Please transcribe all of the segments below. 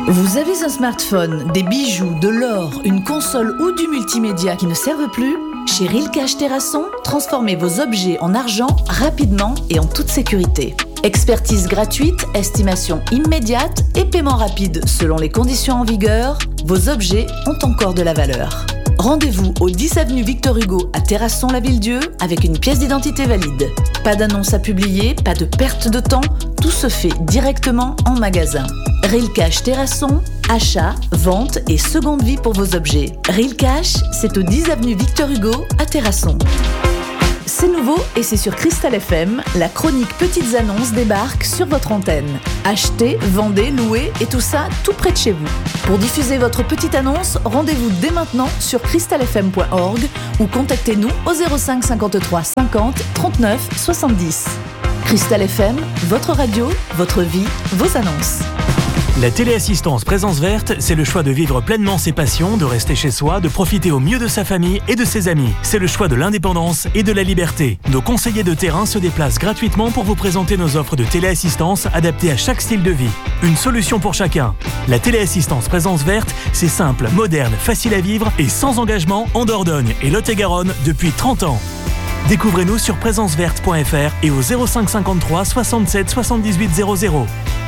Vous avez un smartphone, des bijoux, de l'or, une console ou du multimédia qui ne servent plus ? Chez Rilcash Terrasson, transformez vos objets en argent rapidement et en toute sécurité. Expertise gratuite, estimation immédiate et paiement rapide selon les conditions en vigueur, vos objets ont encore de la valeur. Rendez-vous au 10 avenue Victor Hugo à Terrasson-la-Ville-Dieu avec une pièce d'identité valide. Pas d'annonce à publier, pas de perte de temps, tout se fait directement en magasin. Rilcash Terrasson, achat, vente et seconde vie pour vos objets. Rilcash, c'est au 10 avenue Victor Hugo à Terrasson. C'est nouveau et c'est sur Cristal FM, la chronique Petites Annonces débarque sur votre antenne. Achetez, vendez, louez et tout ça tout près de chez vous. Pour diffuser votre petite annonce, rendez-vous dès maintenant sur cristalfm.org ou contactez-nous au 05 53 50 39 70. Cristal FM, votre radio, votre vie, vos annonces. La téléassistance Présence Verte, c'est le choix de vivre pleinement ses passions, de rester chez soi, de profiter au mieux de sa famille et de ses amis. C'est le choix de l'indépendance et de la liberté. Nos conseillers de terrain se déplacent gratuitement pour vous présenter nos offres de téléassistance adaptées à chaque style de vie. Une solution pour chacun. La téléassistance Présence Verte, c'est simple, moderne, facile à vivre et sans engagement en Dordogne et Lot-et-Garonne depuis 30 ans. Découvrez-nous sur présenceverte.fr et au 05 53 67 78 00.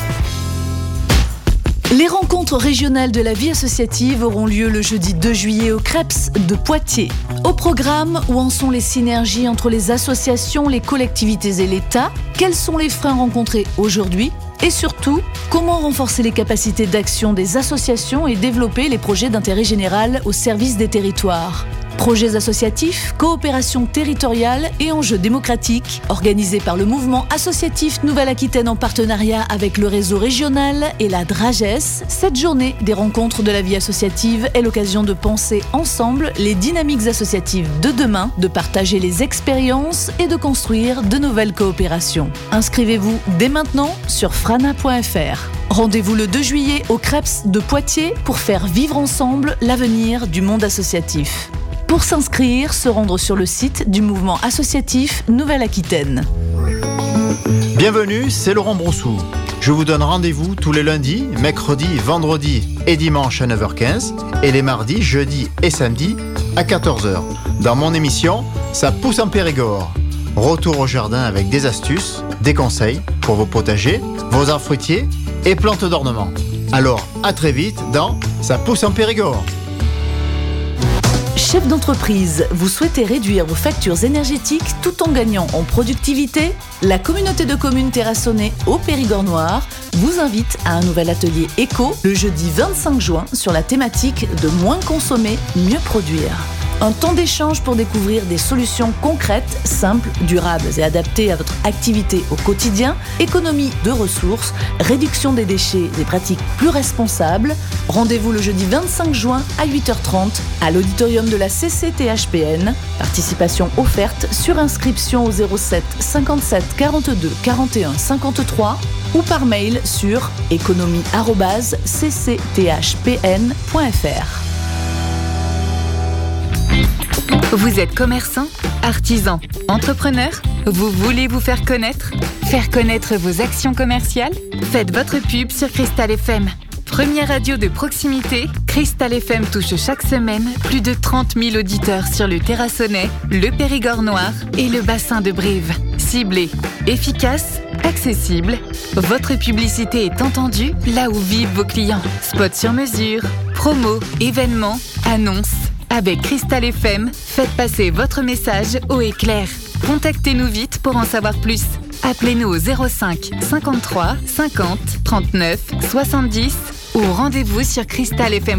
Les rencontres régionales de la vie associative auront lieu le jeudi 2 juillet au Creps de Poitiers. Au programme, où en sont les synergies entre les associations, les collectivités et l'État ? Quels sont les freins rencontrés aujourd'hui ? Et surtout, comment renforcer les capacités d'action des associations et développer les projets d'intérêt général au service des territoires ? Projets associatifs, coopération territoriale et enjeux démocratiques, organisés par le mouvement associatif Nouvelle-Aquitaine en partenariat avec le réseau régional et la DRAGES, cette journée des rencontres de la vie associative est l'occasion de penser ensemble les dynamiques associatives de demain, de partager les expériences et de construire de nouvelles coopérations. Inscrivez-vous dès maintenant sur frana.fr. Rendez-vous le 2 juillet au Creps de Poitiers pour faire vivre ensemble l'avenir du monde associatif. Pour s'inscrire, se rendre sur le site du mouvement associatif Nouvelle-Aquitaine. Bienvenue, c'est Laurent Broussou. Je vous donne rendez-vous tous les lundis, mercredis, vendredis et dimanches à 9h15 et les mardis, jeudis et samedis à 14h. Dans mon émission, Ça pousse en Périgord. Retour au jardin avec des astuces, des conseils pour vos potagers, vos arbres fruitiers et plantes d'ornement. Alors, à très vite dans Ça pousse en Périgord. Chef d'entreprise, vous souhaitez réduire vos factures énergétiques tout en gagnant en productivité ? La communauté de communes terrassonnée au Périgord Noir vous invite à un nouvel atelier éco le jeudi 25 juin sur la thématique de moins consommer, mieux produire. Un temps d'échange pour découvrir des solutions concrètes, simples, durables et adaptées à votre activité au quotidien, économie de ressources, réduction des déchets, des pratiques plus responsables. Rendez-vous le jeudi 25 juin à 8h30 à l'auditorium de la CCTHPN. Participation offerte sur inscription au 07 57 42 41 53 ou par mail sur économie@ccthpn.fr. Vous êtes commerçant, artisan, entrepreneur ? Vous voulez vous faire connaître vos actions commerciales ? Faites votre pub sur Cristal FM. Première radio de proximité, Cristal FM touche chaque semaine plus de 30 000 auditeurs sur le Terrassonnais, le Périgord Noir et le bassin de Brive. Ciblé, efficace, accessible, votre publicité est entendue là où vivent vos clients. Spots sur mesure, promos, événements, annonces. Avec Cristal FM, faites passer votre message haut et clair. Contactez-nous vite pour en savoir plus. Appelez-nous au 05 53 50 39 70 ou rendez-vous sur cristalfm.fr.